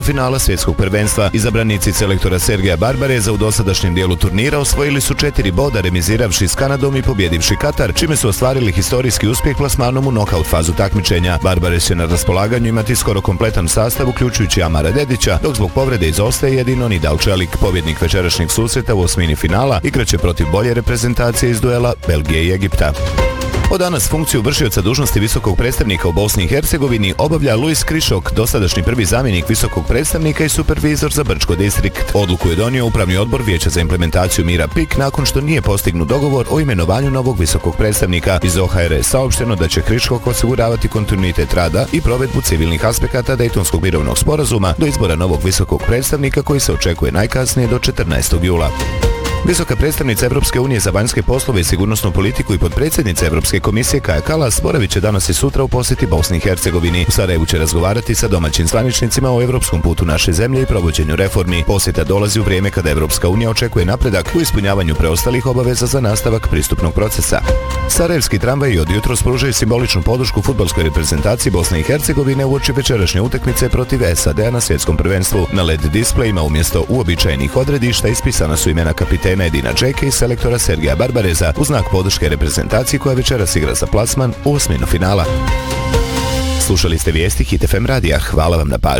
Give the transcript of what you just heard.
finala svjetskog prvenstva. Izabranici selektora Sergeja Barbareza u dosadašnjem dijelu turnira osvojili su 4 boda, remiziravši s Kanadom i pobjedivši Katar, čime su ostvarili historijski uspjeh plasmanom u nokaut fazu takmičenja. Barbarez će na raspolaganju imati skoro kompletan sastav, uključujući Amara Dedića, dok zbog povrede izostaje jedino Nidal Čelik. Pobjednik večerašnjeg susreta u osmini finala igraće protiv bolje reprezentacije iz duela Belgije i Egipta. Od danas funkciju vršioca dužnosti visokog predstavnika u Bosni i Hercegovini obavlja Luis Krišok, dosadašnji prvi zamjenik visokog predstavnika i supervizor za Brčko distrikt. Odluku je donio Upravni odbor Vijeća za implementaciju mira PIK nakon što nije postignut dogovor o imenovanju novog visokog predstavnika. Iz OHR je saopšteno da će Krišok osiguravati kontinuitet rada i provedbu civilnih aspekata Dejtonskog mirovnog sporazuma do izbora novog visokog predstavnika koji se očekuje najkasnije do 14. jula. Visoka predstavnica Europske unije za vanjske poslove i sigurnosnu politiku i potpredsjednica Europske komisije Kaja Kallas boravit će danas i sutra u posjeti Bosni i Hercegovini. U Sarajevu će razgovarati sa domaćim zvaničnicima o europskom putu naše zemlje i provođenju reformi. Posjeta dolazi u vrijeme kada Europska unija očekuje napredak u ispunjavanju preostalih obaveza za nastavak pristupnog procesa. Sarajevski tramvaji od jutros pružaju simboličnu podršku fudbalskoj reprezentaciji Bosne i Hercegovine uoči večerašnje utakmice protiv SAD-a na svjetskom prvenstvu. Na LED displejima umjesto uobičajenih odredišta ispisana su imena kapitena Edina Džeke i selektora Sergeja Barbareza u znak podrške reprezentaciji koja večeras igra za plasman u osminu finala. Slušali ste vijesti Hit FM radija. Hvala vam na pažnji.